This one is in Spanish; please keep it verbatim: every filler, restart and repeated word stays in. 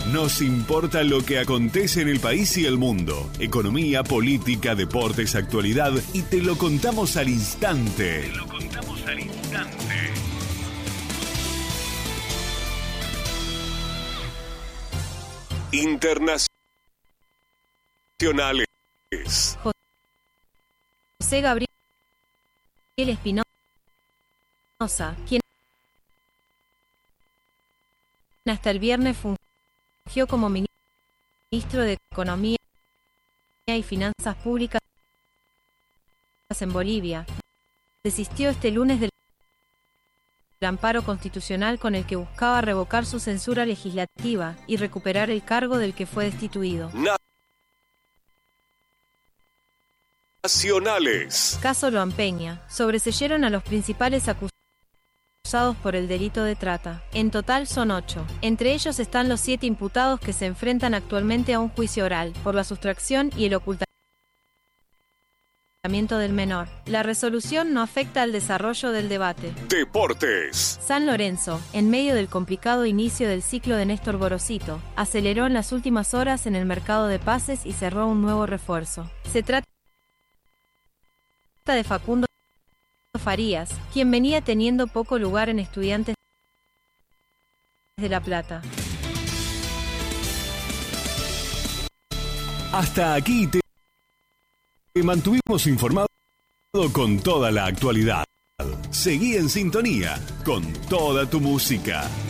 Nos importa lo que acontece en el país y el mundo. Economía, política, deportes, actualidad. Y te lo contamos al instante. Te lo contamos al instante. Internacionales. José Gabriel Espinosa, quien hasta el viernes fungió como ministro de Economía y Finanzas Públicas en Bolivia, desistió este lunes del amparo constitucional con el que buscaba revocar su censura legislativa y recuperar el cargo del que fue destituido. Nacionales. Caso Loan Peña. Sobreseyeron a los principales acusados por el delito de trata. En total son ocho. Entre ellos están los siete imputados que se enfrentan actualmente a un juicio oral por la sustracción y el ocultamiento del menor. La resolución no afecta al desarrollo del debate. Deportes. San Lorenzo, en medio del complicado inicio del ciclo de Néstor Borosito, aceleró en las últimas horas en el mercado de pases y cerró un nuevo refuerzo. Se trata de Facundo Farías, quien venía teniendo poco lugar en Estudiantes de La Plata. Hasta aquí te Te mantuvimos informado con toda la actualidad. Seguí en sintonía con toda tu música.